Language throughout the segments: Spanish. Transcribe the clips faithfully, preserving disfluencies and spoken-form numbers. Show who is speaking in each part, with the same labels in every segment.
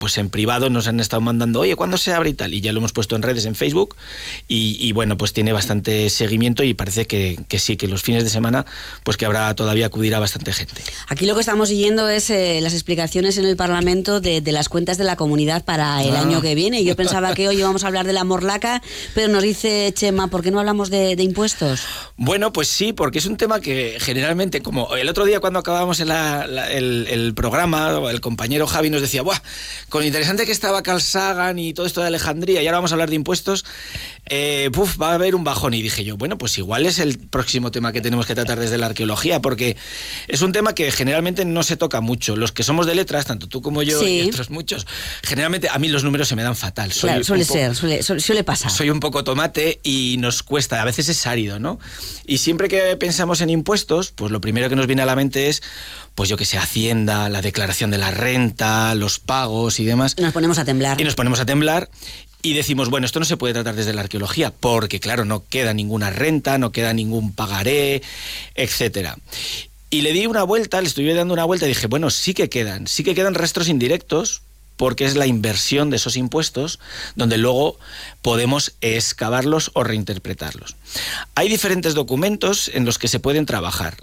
Speaker 1: pues en privado nos han estado mandando, oye, ¿cuándo se abre y tal? Y ya lo hemos puesto en redes, en Facebook, y, y bueno, pues tiene bastante seguimiento y parece que, que sí, que los fines de semana, pues que habrá todavía acudirá bastante gente.
Speaker 2: Aquí lo que estamos siguiendo es eh, las explicaciones en el Parlamento de, de las cuentas de la comunidad para el ah. año que viene. Yo pensaba que hoy íbamos a hablar de la morlaca, pero nos dice Chema, ¿por qué no hablamos de, de impuestos?
Speaker 1: Bueno, pues sí, porque es un tema que generalmente, como el otro día cuando acabamos el, la, el, el programa, el compañero Javi nos decía, ¡buah! Con lo interesante que estaba Carl Sagan y todo esto de Alejandría, y ahora vamos a hablar de impuestos, eh, puf, va a haber un bajón. Y dije yo, bueno, pues igual es el próximo tema que tenemos que tratar desde la arqueología, porque es un tema que generalmente no se toca mucho. Los que somos de letras, tanto tú como yo sí. y otros muchos, generalmente a mí los números se me dan fatal. Soy
Speaker 2: claro, suele
Speaker 1: po-
Speaker 2: ser, suele, suele pasar.
Speaker 1: Soy un poco tomate y nos cuesta, a veces es árido, ¿no? Y siempre que pensamos en impuestos, pues lo primero que nos viene a la mente es, pues yo que sé, Hacienda, la declaración de la renta, los pagos y demás.
Speaker 2: Y nos ponemos a temblar.
Speaker 1: Y nos ponemos a temblar y decimos, bueno, esto no se puede tratar desde la arqueología, porque claro, no queda ninguna renta, no queda ningún pagaré, etcétera. Y le di una vuelta, le estuve dando una vuelta y dije, bueno, sí que quedan, sí que quedan rastros indirectos, porque es la inversión de esos impuestos donde luego podemos excavarlos o reinterpretarlos. Hay diferentes documentos en los que se pueden trabajar.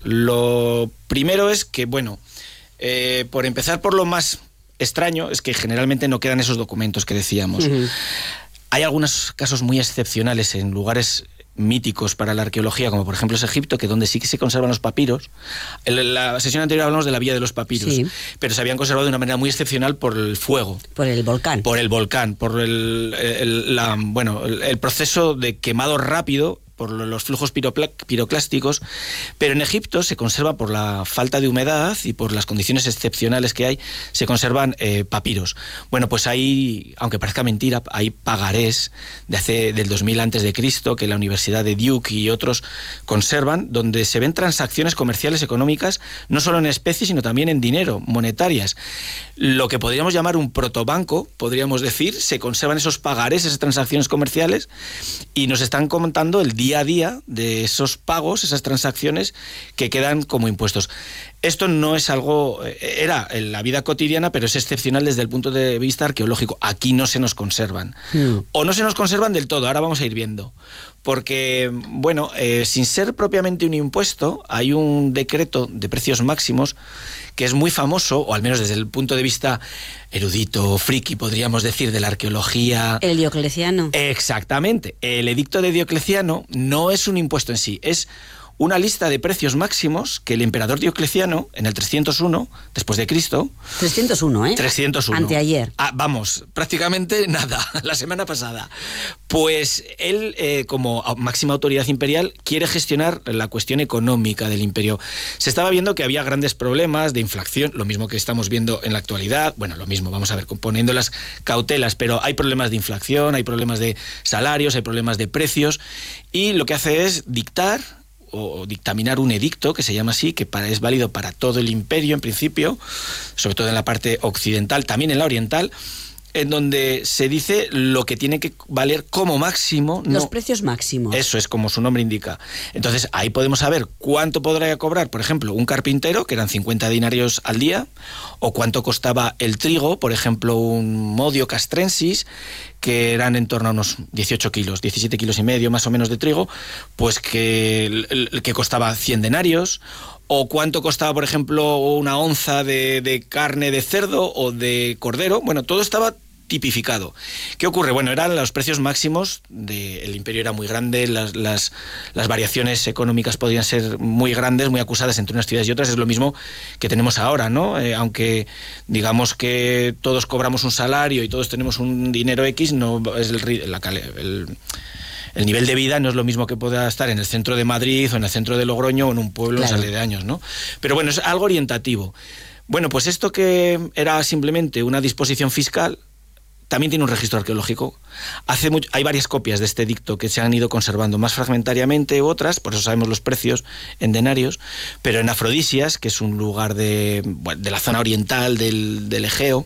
Speaker 1: Lo primero es que, bueno, eh, por empezar por lo más extraño, es que generalmente no quedan esos documentos que decíamos. Uh-huh. Hay algunos casos muy excepcionales en lugares míticos para la arqueología, como por ejemplo es Egipto, que donde sí que se conservan los papiros. En la sesión anterior hablamos de la vía de los papiros, sí. pero se habían conservado de una manera muy excepcional por el fuego.
Speaker 2: Por el volcán.
Speaker 1: Por el volcán, por el, el, la, bueno, el, el proceso de quemado rápido, por los flujos piropla- piroclásticos, pero en Egipto se conserva por la falta de humedad y por las condiciones excepcionales que hay, se conservan eh, papiros. Bueno, pues hay, aunque parezca mentira, hay pagarés de hace del dos mil antes de Cristo que la Universidad de Duke y otros conservan, donde se ven transacciones comerciales económicas, no solo en especie, sino también en dinero, monetarias. Lo que podríamos llamar un protobanco, podríamos decir, se conservan esos pagarés, esas transacciones comerciales, y nos están contando el día día a día de esos pagos, esas transacciones que quedan como impuestos. Esto no es algo, era en la vida cotidiana, pero es excepcional desde el punto de vista arqueológico. Aquí no se nos conservan. Mm. O no se nos conservan del todo, ahora vamos a ir viendo. Porque, bueno, eh, sin ser propiamente un impuesto, hay un decreto de precios máximos que es muy famoso, o al menos desde el punto de vista erudito, friki, podríamos decir, de la arqueología.
Speaker 2: El Diocleciano.
Speaker 1: Exactamente. El edicto de Diocleciano no es un impuesto en sí, es una lista de precios máximos que el emperador Diocleciano, en el trescientos uno, después de Cristo...
Speaker 2: trescientos uno, ¿eh?
Speaker 1: trescientos uno.
Speaker 2: Anteayer.
Speaker 1: Ah, vamos, prácticamente nada, la semana pasada. Pues él, eh, como máxima autoridad imperial, quiere gestionar la cuestión económica del imperio. Se estaba viendo que había grandes problemas de inflación, lo mismo que estamos viendo en la actualidad. Bueno, lo mismo, vamos a ver, poniendo las cautelas, pero hay problemas de inflación, hay problemas de salarios, hay problemas de precios, y lo que hace es dictar o dictaminar un edicto, que se llama así, que para, es válido para todo el imperio en principio, sobre todo en la parte occidental, también en la oriental, en donde se dice lo que tiene que valer como máximo.
Speaker 2: Los
Speaker 1: no,
Speaker 2: precios máximos.
Speaker 1: Eso es como su nombre indica. Entonces ahí podemos saber cuánto podría cobrar, por ejemplo, un carpintero, que eran cincuenta dinarios al día, o cuánto costaba el trigo, por ejemplo, un modio castrensis, que eran en torno a unos dieciocho kilos, diecisiete kilos y medio más o menos de trigo, pues que, el, el que costaba cien denarios, o cuánto costaba, por ejemplo, una onza de, de carne de cerdo o de cordero. Bueno, todo estaba tipificado. ¿Qué ocurre? Bueno, eran los precios máximos, de, el imperio era muy grande, las, las, las variaciones económicas podían ser muy grandes, muy acusadas entre unas ciudades y otras, es lo mismo que tenemos ahora, ¿no? Eh, aunque digamos que todos cobramos un salario y todos tenemos un dinero X, no es el, la, el El nivel de vida no es lo mismo que pueda estar en el centro de Madrid o en el centro de Logroño o en un pueblo claro. aledaños, ¿no? Pero bueno, es algo orientativo. Bueno, pues esto que era simplemente una disposición fiscal, también tiene un registro arqueológico. Hace mucho, hay varias copias de este edicto que se han ido conservando más fragmentariamente, otras, por eso sabemos los precios en denarios, pero en Afrodisias, que es un lugar de, de la zona oriental del, del Egeo,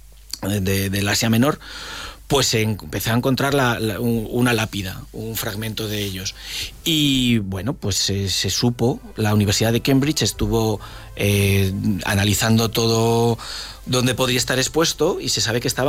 Speaker 1: de, del Asia Menor, pues se empezó a encontrar la, la, un, una lápida, un fragmento de ellos. Y bueno, pues se, se supo, la Universidad de Cambridge estuvo eh, analizando todo donde podría estar expuesto y se sabe que estaba